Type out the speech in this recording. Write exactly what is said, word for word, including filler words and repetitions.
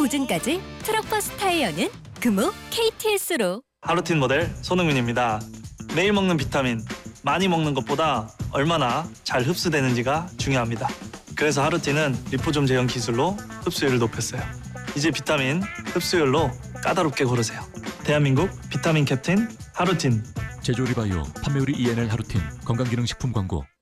보증까지 트럭버스 타이어는 금호 케이티에스로. 하루틴 모델 손흥민입니다. 매일 먹는 비타민, 많이 먹는 것보다 얼마나 잘 흡수되는지가 중요합니다. 그래서 하루틴은 리포좀 제형 기술로 흡수율을 높였어요. 이제 비타민 흡수율로 까다롭게 고르세요. 대한민국 비타민 캡틴 하루틴. 제조리바이오 판매율이 이엔엘 하루틴 건강기능식품 광고.